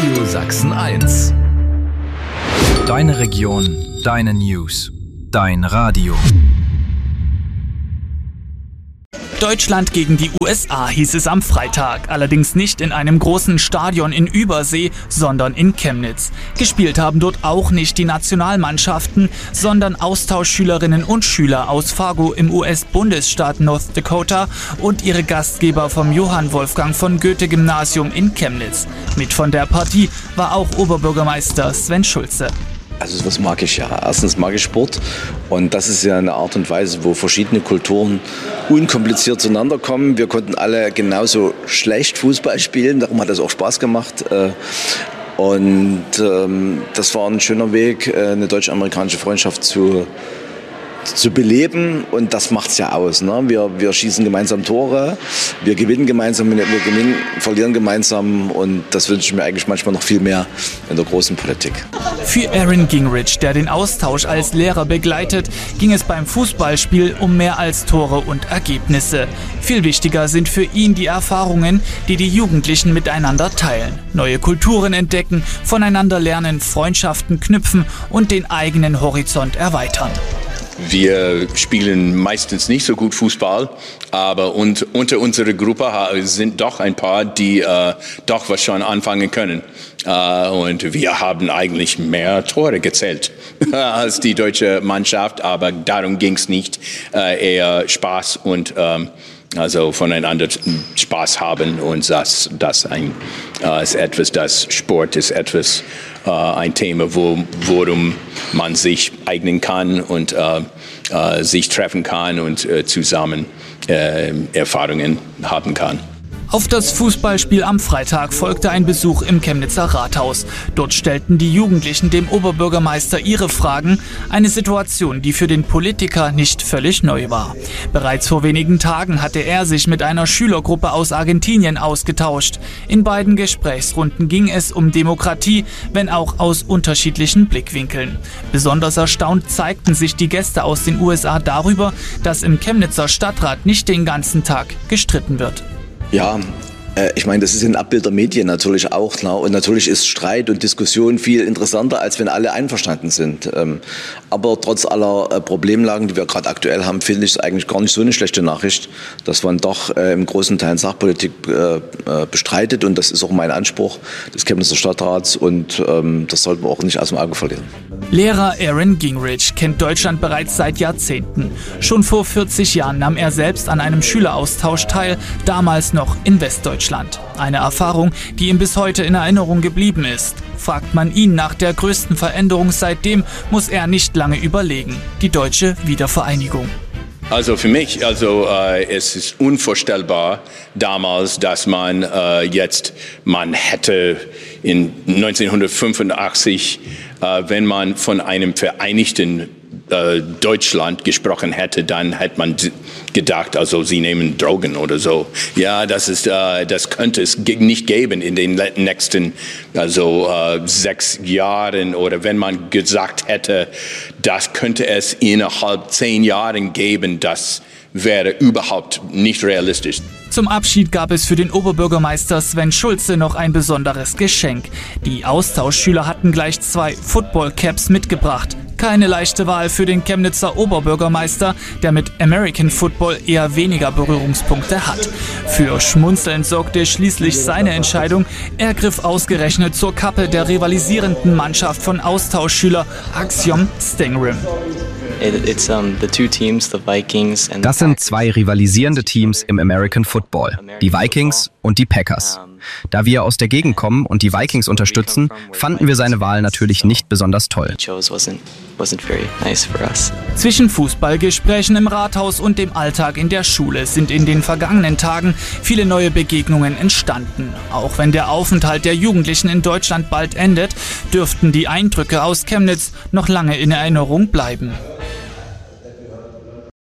Radio Sachsen 1. Deine Region, deine News, dein Radio. Deutschland gegen die USA hieß es am Freitag, allerdings nicht in einem großen Stadion in Übersee, sondern in Chemnitz. Gespielt haben dort auch nicht die Nationalmannschaften, sondern Austauschschülerinnen und Schüler aus Fargo im US-Bundesstaat North Dakota und ihre Gastgeber vom Johann Wolfgang von Goethe-Gymnasium in Chemnitz. Mit von der Partie war auch Oberbürgermeister Sven Schulze. Also was mag ich ja. Erstens mag ich Sport und das ist ja eine Art und Weise, wo verschiedene Kulturen unkompliziert zueinander kommen. Wir konnten alle genauso schlecht Fußball spielen, darum hat es auch Spaß gemacht. Und das war ein schöner Weg, eine deutsch-amerikanische Freundschaft zu beleben und das macht's ja aus. Ne? Wir schießen gemeinsam Tore, wir gewinnen gemeinsam, verlieren gemeinsam und das wünsche ich mir eigentlich manchmal noch viel mehr in der großen Politik. Für Aaron Gingrich, der den Austausch als Lehrer begleitet, ging es beim Fußballspiel um mehr als Tore und Ergebnisse. Viel wichtiger sind für ihn die Erfahrungen, die die Jugendlichen miteinander teilen. Neue Kulturen entdecken, voneinander lernen, Freundschaften knüpfen und den eigenen Horizont erweitern. Wir spielen meistens nicht so gut Fußball, aber unter unserer Gruppe sind doch ein paar, die doch was schon anfangen können. Und wir haben eigentlich mehr Tore gezählt als die deutsche Mannschaft, aber darum ging es nicht. Eher Spaß und also voneinander Spaß haben und das ist etwas, das Sport ist etwas, ein Thema, worum man sich eignen kann und sich treffen kann und zusammen Erfahrungen haben kann. Auf das Fußballspiel am Freitag folgte ein Besuch im Chemnitzer Rathaus. Dort stellten die Jugendlichen dem Oberbürgermeister ihre Fragen, eine Situation, die für den Politiker nicht völlig neu war. Bereits vor wenigen Tagen hatte er sich mit einer Schülergruppe aus Argentinien ausgetauscht. In beiden Gesprächsrunden ging es um Demokratie, wenn auch aus unterschiedlichen Blickwinkeln. Besonders erstaunt zeigten sich die Gäste aus den USA darüber, dass im Chemnitzer Stadtrat nicht den ganzen Tag gestritten wird. Ja, ich meine, das ist ein Abbild der Medien natürlich auch. Ne? Und natürlich ist Streit und Diskussion viel interessanter, als wenn alle einverstanden sind. Aber trotz aller Problemlagen, die wir gerade aktuell haben, finde ich es eigentlich gar nicht so eine schlechte Nachricht, dass man doch im großen Teil Sachpolitik bestreitet. Und das ist auch mein Anspruch des Chemnitzer Stadtrats. Und das sollten wir auch nicht aus dem Auge verlieren. Lehrer Aaron Gingrich kennt Deutschland bereits seit Jahrzehnten. Schon vor 40 Jahren nahm er selbst an einem Schüleraustausch teil, damals noch in Westdeutschland. Eine Erfahrung, die ihm bis heute in Erinnerung geblieben ist. Fragt man ihn nach der größten Veränderung seitdem, muss er nicht lange überlegen: die deutsche Wiedervereinigung. Also für mich, es ist unvorstellbar damals, dass man hätte in 1985, wenn man von einem vereinigten Deutschland gesprochen hätte, dann hätte man gedacht, also sie nehmen Drogen oder so. Ja, das könnte es nicht geben in den nächsten 6 Jahren, oder wenn man gesagt hätte, das könnte es innerhalb 10 Jahren geben, das wäre überhaupt nicht realistisch. Zum Abschied gab es für den Oberbürgermeister Sven Schulze noch ein besonderes Geschenk. Die Austauschschüler hatten gleich 2 Football-Caps mitgebracht. Keine leichte Wahl für den Chemnitzer Oberbürgermeister, der mit American Football eher weniger Berührungspunkte hat. Für Schmunzeln sorgte schließlich seine Entscheidung. Er griff ausgerechnet zur Kappe der rivalisierenden Mannschaft von Austauschschüler Axiom Stingrim. Das sind 2 rivalisierende Teams im American Football, die Vikings und die Packers. Da wir aus der Gegend kommen und die Vikings unterstützen, fanden wir seine Wahl natürlich nicht besonders toll. Zwischen Fußballgesprächen im Rathaus und dem Alltag in der Schule sind in den vergangenen Tagen viele neue Begegnungen entstanden. Auch wenn der Aufenthalt der Jugendlichen in Deutschland bald endet, dürften die Eindrücke aus Chemnitz noch lange in Erinnerung bleiben.